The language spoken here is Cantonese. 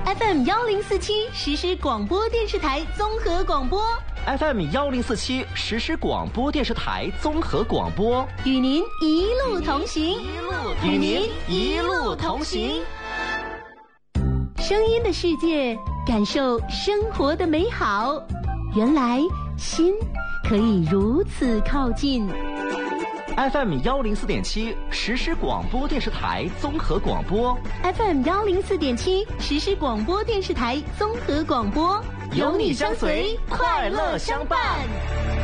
FM 1047实时广播电视台综合广播 FM 1047实时广播电视台综合广播， 与您一路同行， 与您一路同行。 声音的世界，感受生活的美好。原来心可以如此靠近。 FM 104.7实时广播电视台综合广播 FM 104.7实时广播电视台综合广播， 有你相随，快乐相伴。